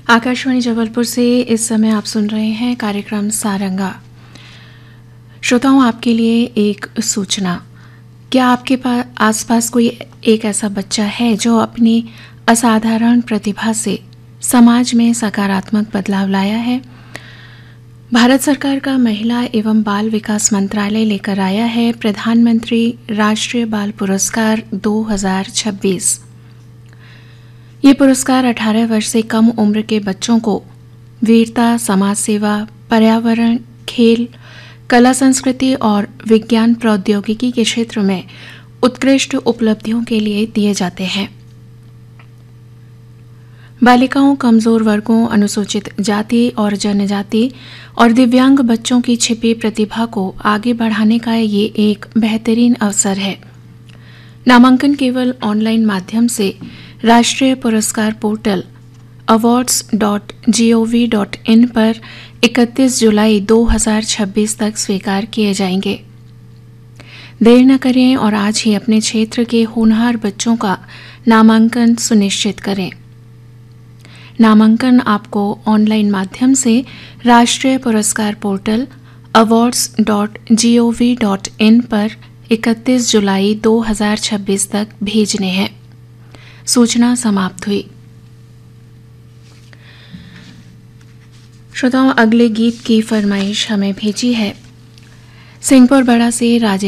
आकाशवाणी जबलपुर से इस समय आप सुन रहे हैं कार्यक्रम सारंगा। श्रोताओं, आपके लिए एक सूचना। क्या आपके पास आसपास कोई एक ऐसा बच्चा है जो अपनी असाधारण प्रतिभा से समाज में सकारात्मक बदलाव लाया है? भारत सरकार का महिला एवं बाल विकास मंत्रालय लेकर आया है प्रधानमंत्री राष्ट्रीय बाल पुरस्कार 2026। ये पुरस्कार 18 वर्ष से कम उम्र के बच्चों को वीरता, समाज सेवा, पर्यावरण, खेल, कला संस्कृति और विज्ञान प्रौद्योगिकी के क्षेत्र में उत्कृष्ट उपलब्धियों के लिए दिए जाते हैं। बालिकाओं, कमजोर वर्गों, अनुसूचित जाति और जनजाति और दिव्यांग बच्चों की छिपी प्रतिभा को आगे बढ़ाने का ये एक बेहतरीन अवसर है। नामांकन केवल ऑनलाइन माध्यम से राष्ट्रीय पुरस्कार पोर्टल awards.gov.in पर 31 जुलाई 2026 तक स्वीकार किए जाएंगे। देर न करें और आज ही अपने क्षेत्र के होनहार बच्चों का नामांकन सुनिश्चित करें। नामांकन आपको ऑनलाइन माध्यम से राष्ट्रीय पुरस्कार पोर्टल awards.gov.in पर 31 जुलाई 2026 तक भेजने हैं। सूचना समाप्त हुई। श्रोताओं, अगले गीत की फरमाइश हमें भेजी है सिंहपुर बड़ा से राजेश